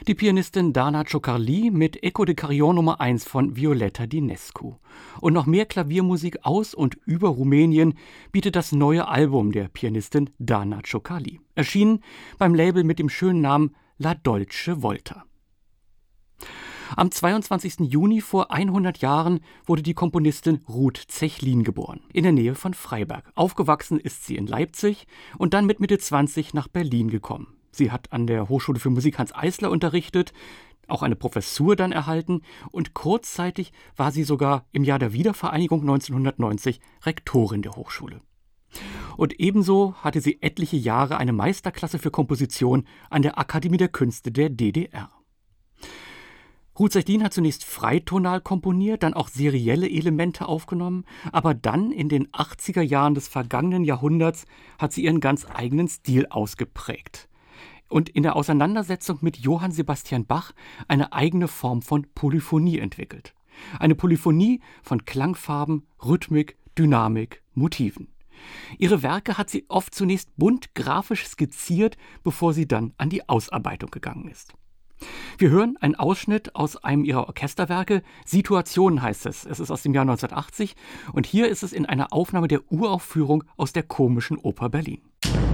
Die Pianistin Dana Ciocarlie mit Eco de Carillon Nummer 1 von Violetta Dinescu. Und noch mehr Klaviermusik aus und über Rumänien bietet das neue Album der Pianistin Dana Ciocarlie. Erschienen beim Label mit dem schönen Namen La Dolce Volta. Am 22. Juni vor 100 Jahren wurde die Komponistin Ruth Zechlin geboren, in der Nähe von Freiberg. Aufgewachsen ist sie in Leipzig und dann mit Mitte 20 nach Berlin gekommen. Sie hat an der Hochschule für Musik Hans Eisler unterrichtet, auch eine Professur dann erhalten und kurzzeitig war sie sogar im Jahr der Wiedervereinigung 1990 Rektorin der Hochschule. Und ebenso hatte sie etliche Jahre eine Meisterklasse für Komposition an der Akademie der Künste der DDR. Ruth Zechlin hat zunächst freitonal komponiert, dann auch serielle Elemente aufgenommen, aber dann in den 80er Jahren des vergangenen Jahrhunderts hat sie ihren ganz eigenen Stil ausgeprägt und in der Auseinandersetzung mit Johann Sebastian Bach eine eigene Form von Polyphonie entwickelt. Eine Polyphonie von Klangfarben, Rhythmik, Dynamik, Motiven. Ihre Werke hat sie oft zunächst bunt grafisch skizziert, bevor sie dann an die Ausarbeitung gegangen ist. Wir hören einen Ausschnitt aus einem ihrer Orchesterwerke. Situation heißt es. Es ist aus dem Jahr 1980 und hier ist es in einer Aufnahme der Uraufführung aus der Komischen Oper Berlin.